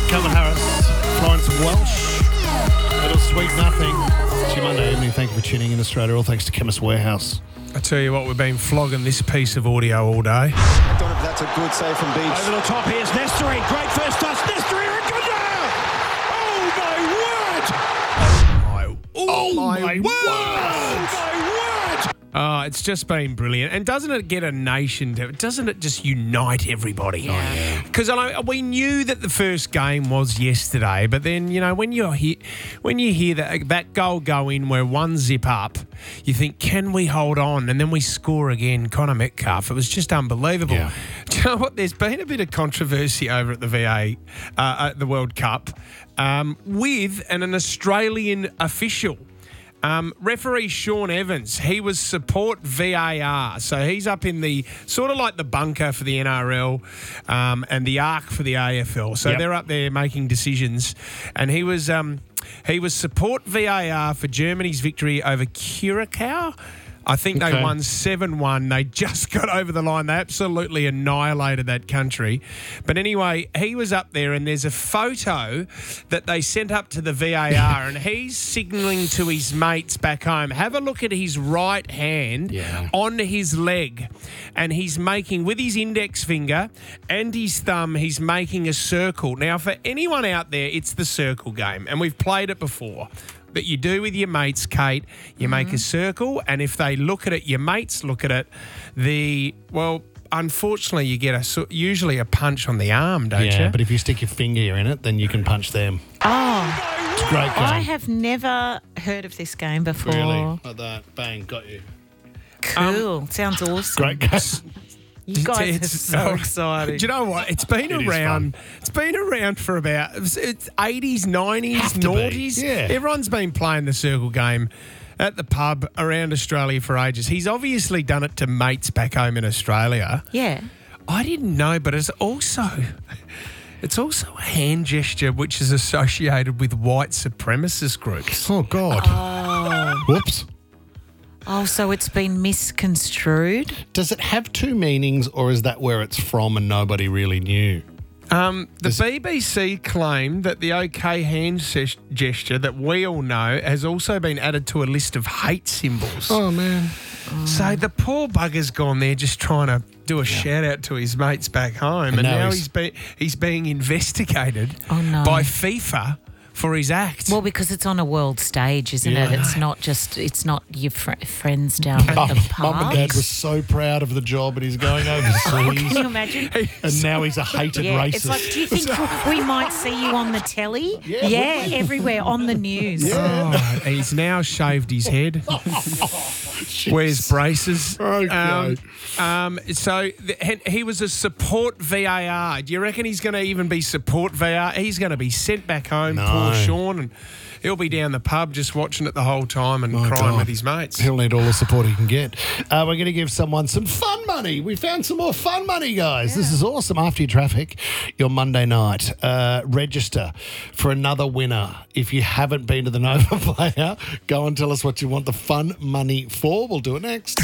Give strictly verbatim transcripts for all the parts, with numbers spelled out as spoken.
Calvin Harris, Florence Welsh, Little Sweet Nothing. It's your Monday evening. Thank you for tuning in, Australia. All thanks to Chemist Warehouse. I tell you what, we've been flogging this piece of audio all day. I don't know if that's a good save from Beach. Over the top, here's Nestory. Great first touch. Nestory, Ragunda! Oh, my word! Oh, Oh, my, my word! word! Oh, my word! Oh, it's just been brilliant. And doesn't it get a nation to, doesn't it just unite everybody? Yeah. Because I know we knew that the first game was yesterday, but then, you know, when you're he- when you hear that that goal go in, we're one zip up, you think, can we hold on? And then we score again, Connor Metcalf. It was just unbelievable. Yeah. Do you know what? There's been a bit of controversy over at the V A, uh, at the World Cup, um, with an, an Australian official. Um, referee Sean Evans, he was support V A R. So he's up in the sort of like the bunker for the N R L um, and the arc for the A F L. So Yep. they're up there making decisions. And he was um, he was support V A R for Germany's victory over Curacao. I think Okay. they won seven one. They just got over the line. They absolutely annihilated that country. But anyway, he was up there and there's a photo that they sent up to the V A R and he's signalling to his mates back home. Have a look at his right hand Yeah. on his leg. And he's making, with his index finger and his thumb, he's making a circle. Now, for anyone out there, it's the circle game. And we've played it before. That you do with your mates, Kate. You make a circle, and if they look at it, your mates look at it. The well, unfortunately, you get a so- usually a punch on the arm, don't Yeah, you? but if you stick your finger in it, then you can punch them. Oh, It's a great game. I have never heard of this game before. Really? Like that. Bang, got you. Cool. Sounds awesome. Great game. You guys It's are so excited. Do you know what? It's been It is around. It's been around for about it's it's eighties, nineties, Have to be, noughties. yeah. Everyone's been playing the circle game at the pub around Australia for ages. He's obviously done it to mates back home in Australia. Yeah. I didn't know, but it's also it's also a hand gesture which is associated with white supremacist groups. Oh, God. Oh. Whoops. Oh, so it's been misconstrued? Does it have two meanings, or is that where it's from and nobody really knew? Um, the B B C claimed that the OK hand ses- gesture that we all know has also been added to a list of hate symbols. Oh, man. So the poor bugger's gone there just trying to do a shout out to his mates back home, and, And now now he's- he's, be- he's being investigated Oh, no. by FIFA for his act. Well, because it's on a world stage, isn't Yeah. it? It's not just, it's not your fr- friends down at Mum, the pub. Mum and Dad were so proud of the job, and he's going Can overseas. you imagine? And now he's a hated Yeah, racist. it's like, do you think we might see you on the telly? Yeah, Yeah, everywhere on the news. Oh, he's now shaved his head. Wears braces. Okay. Um, um, so the, he was a support V A R. Do you reckon he's going to even be support V A R? He's going to be sent back home, No. poor Sean, and he'll be down the pub just watching it the whole time and My crying God. with his mates. He'll need all the support he can get. Uh, we're going to give someone some fun money. We found some more fun money, guys. This is awesome. After your traffic, your Monday night, uh, register for another winner. If you haven't been to the Nova Player, go and tell us what you want the fun money for. We'll do it next.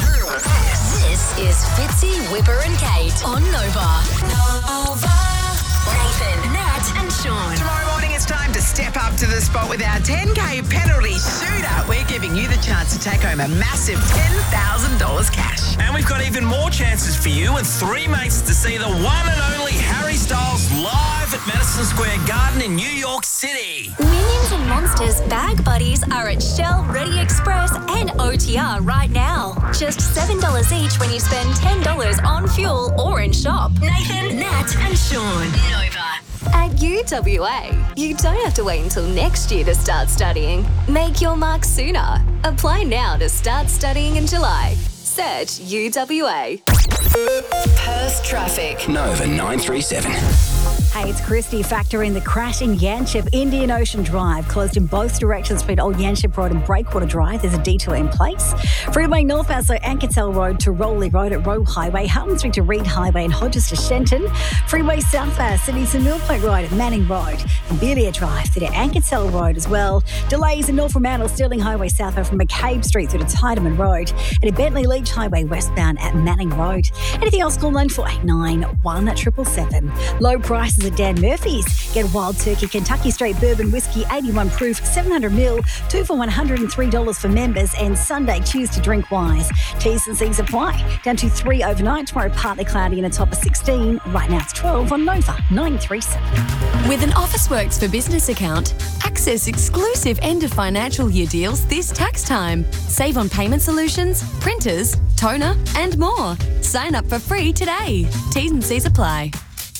This is Fitzy, Whipper and Kate on Nova. Nova. Nathan, Nat and Sean. Tomorrow morning it's time to step up to the spot with our ten K penalty shootout. We're giving you the chance to take home a massive ten thousand dollars cash. And we've got even more chances for you and three mates to see the one and only Harry Styles live at Madison Square Garden in New York City. Minions and Monsters bag buddies are at Shell, Ready Express and O T R right now. Just seven dollars each when you spend ten dollars on fuel or in shop. Nathan, Nat and Sean. Nova. At U W A, you don't have to wait until next year to start studying. Make your mark sooner. Apply now to start studying in July. Search U W A. Perth traffic. Nova nine three seven. Hey, it's Christy. Factor in the crash in Yanchep, Indian Ocean Drive, closed in both directions between Old Yanchep Road and Breakwater Drive. There's a detour in place. Freeway northbound, so Anketel Road to Rowley Road at Roe Highway, Hutton Street to Reed Highway and Hodges to Shenton. Freeway southbound, Sydney to Mill Point Road at Manning Road and Belia Drive through to Anketel Road as well. Delays in North Fremantle, Stirling Highway southbound from McCabe Street through to Tideman Road and at Bentley Leach Highway westbound at Manning Road. Anything else, call nine four eight nine, one seven seven. Low prices prices at Dan Murphy's. Get Wild Turkey Kentucky Straight Bourbon Whiskey eighty-one proof, seven hundred mil, two for one hundred three dollars for members, and Sunday choose to drink wise. T's and C's apply. Down to three overnight. Tomorrow partly cloudy and a top of sixteen. Right now it's twelve on Nova nine three seven. With an Officeworks for Business account, access exclusive end of financial year deals this tax time. Save on payment solutions, printers, toner, and more. Sign up for free today. T's and C's apply.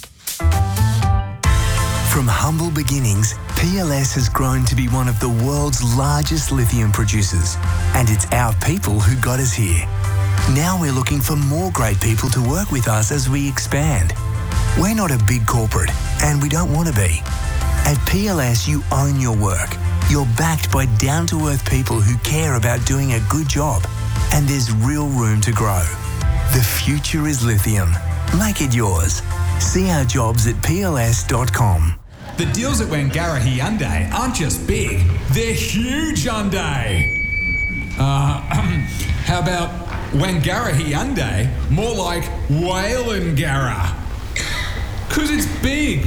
From humble beginnings, P L S has grown to be one of the world's largest lithium producers. And it's our people who got us here. Now we're looking for more great people to work with us as we expand. We're not a big corporate, and we don't want to be. At P L S, you own your work. You're backed by down-to-earth people who care about doing a good job. And there's real room to grow. The future is lithium. Make it yours. See our jobs at P L S dot com. The deals at Wangara Hyundai aren't just big, they're huge Hyundai. Uh, how about Wangara Hyundai? More like Whalengara. Because it's big.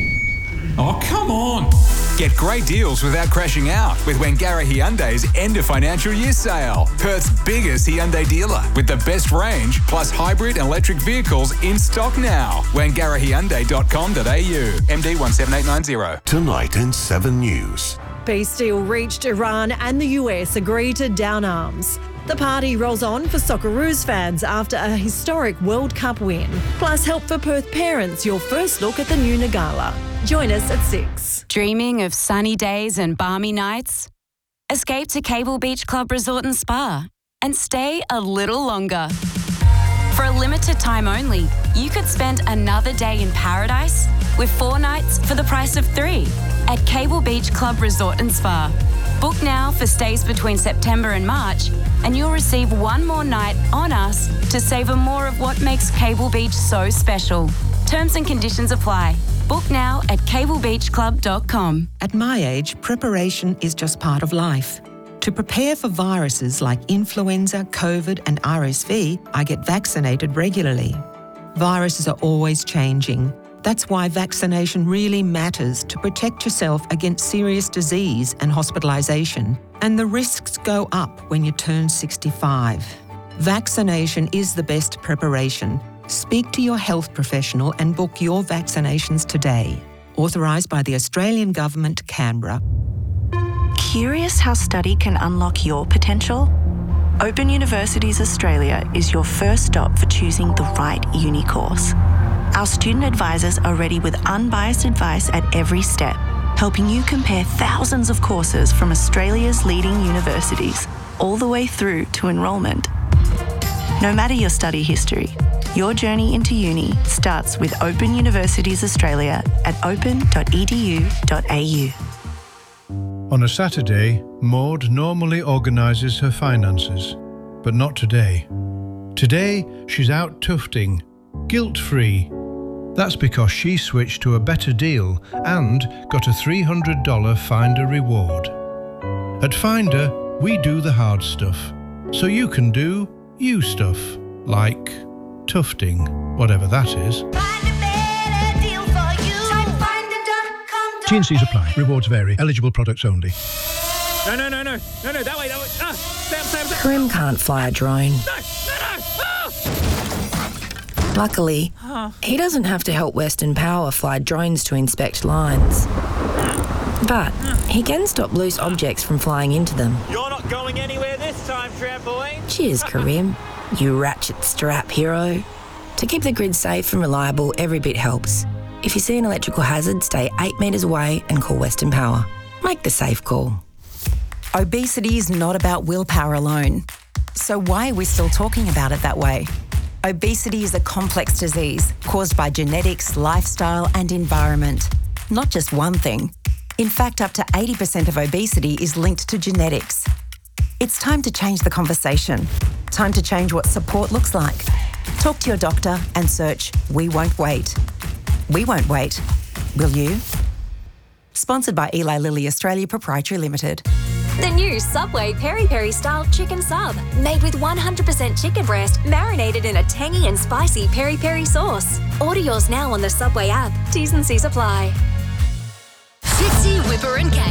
Oh, come on. Get great deals without crashing out with Wangara Hyundai's end of financial year sale. Perth's biggest Hyundai dealer with the best range plus hybrid and electric vehicles in stock now. wangara hyundai dot com dot a u. M D one seven eight nine zero. Tonight in seven News. Peace deal reached. Iran and the U S agree to down arms. The party rolls on for Socceroos fans after a historic World Cup win. Plus help for Perth parents, your first look at the new Nagala. Join us at six. Dreaming of sunny days and balmy nights? Escape to Cable Beach Club Resort and Spa and stay a little longer. For a limited time only, you could spend another day in paradise with four nights for the price of three at Cable Beach Club Resort and Spa. Book now for stays between September and March, and you'll receive one more night on us to savour more of what makes Cable Beach so special. Terms and conditions apply. Book now at cable beach club dot com. At my age, preparation is just part of life. To prepare for viruses like influenza, COVID, and R S V, I get vaccinated regularly. Viruses are always changing. That's why vaccination really matters to protect yourself against serious disease and hospitalisation. And the risks go up when you turn sixty-five. Vaccination is the best preparation. Speak to your health professional and book your vaccinations today. Authorised by the Australian Government, Canberra. Curious how study can unlock your potential? Open Universities Australia is your first stop for choosing the right uni course. Our student advisors are ready with unbiased advice at every step, helping you compare thousands of courses from Australia's leading universities, all the way through to enrolment. No matter your study history, your journey into uni starts with Open Universities Australia at open dot e d u dot a u. On a Saturday, Maud normally organises her finances, but not today. Today, she's out tufting, guilt-free. That's because she switched to a better deal and got a three hundred dollars Finder reward. At Finder, we do the hard stuff, so you can do you stuff, like tufting, whatever that is. T and C's apply. Rewards vary. Eligible products only. No, no, no, no. No, no, that way, that way. Ah, Sam, Sam, Sam. Karim can't fly a drone. No, no, no. Ah! Luckily, Oh. he doesn't have to help Western Power fly drones to inspect lines. But he can stop loose objects from flying into them. You're not going anywhere this time, trampoline. Cheers, Karim, you ratchet strap hero. To keep the grid safe and reliable, every bit helps. If you see an electrical hazard, stay eight metres away and call Western Power. Make the safe call. Obesity is not about willpower alone. So why are we still talking about it that way? Obesity is a complex disease caused by genetics, lifestyle and environment. Not just one thing. In fact, up to eighty percent of obesity is linked to genetics. It's time to change the conversation. Time to change what support looks like. Talk to your doctor and search We Won't Wait. We won't wait. Will you? Sponsored by Eli Lilly Australia Proprietary Limited. The new Subway Peri Peri Style Chicken Sub, made with one hundred percent chicken breast, marinated in a tangy and spicy peri peri sauce. Order yours now on the Subway app. T's and C's apply. Fitzy, Whipper and Cat.